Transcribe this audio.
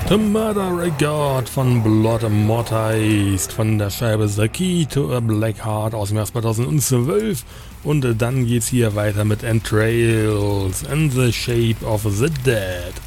The Murder Record von Blood Amortized von der Scheibe The Key to a Black Heart aus dem Jahr 2012 und dann geht's hier weiter mit Entrails and the Shape of the Dead.